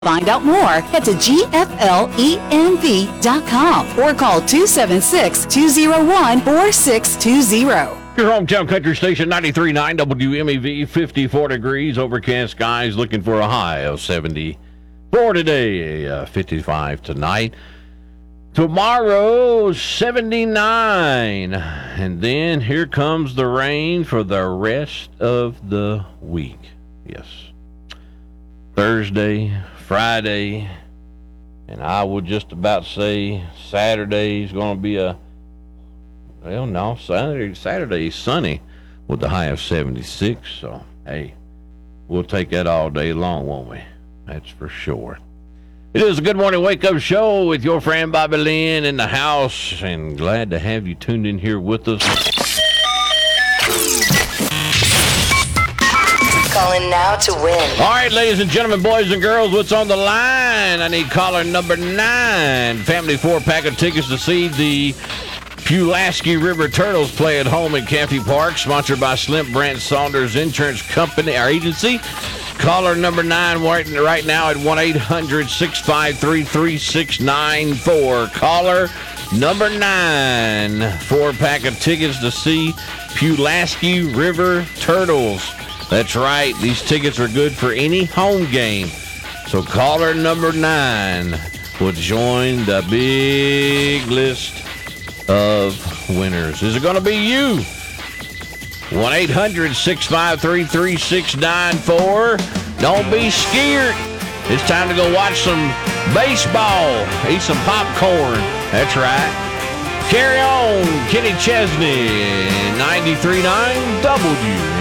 Find out more. Head to GFLENV.com or call 276-201-4620. Your hometown country station, 93.9 WMEV, 54 degrees, overcast skies, looking for a high of 74 today, 55 tonight. Tomorrow, 79. And then here comes the rain for the rest of the week. Yes. Thursday, Friday, and I would just about say Saturday is going to be Saturday is sunny with the high of 76. So, hey, we'll take that all day long, won't we? That's for sure. It is a Good Morning Wake Up Show with your friend Bobby Lynn in the house, and glad to have you tuned in here with us. Calling now to win. All right, ladies and gentlemen, boys and girls, what's on the line? I need caller number 9. Family 4-pack of tickets to see the Pulaski River Turtles play at home at Caffey Park, sponsored by Slim Brandt Saunders Insurance Company, our agency. Caller number 9 right now at 1-800-653-3694. Caller number 9, 4-pack of tickets to see Pulaski River Turtles. That's right. These tickets are good for any home game. So caller number 9 will join the big list of winners. Is it going to be you? 1-800-653-3694. Don't be scared. It's time to go watch some baseball. Eat some popcorn. That's right. Carry on. Kenny Chesney, 93.9 WMEV.